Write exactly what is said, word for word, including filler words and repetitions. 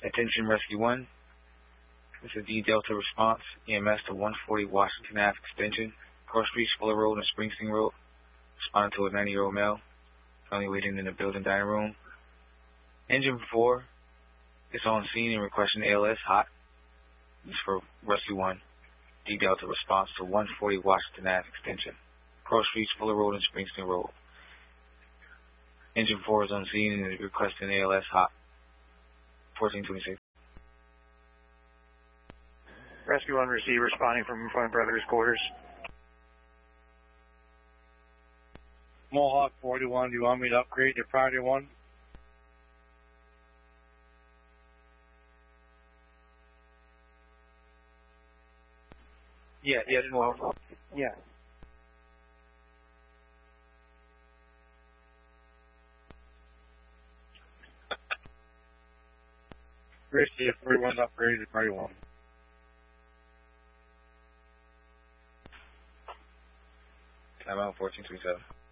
Attention Rescue one. This is D Delta response, E M S to one forty Washington Avenue Extension, Cross Street, Fuller Road, and Springsteen Road. Responding to a ninety-year-old male, currently waiting in the building dining room. Engine four is on scene and requesting A L S hot. This is for Rescue one. D Delta response to one forty Washington Avenue Extension, Cross Street, Fuller Road, and Springsteen Road. Engine four is on scene and is requesting A L S hot. fourteen twenty-six. Rescue one received, responding from Front Brothers quarters. Mohawk forty-one, do you want me to upgrade your priority one? Yeah, yes, Mohawk. Yeah. Gracie forty-one upgraded to priority one. I'm out fourteen twenty-seven.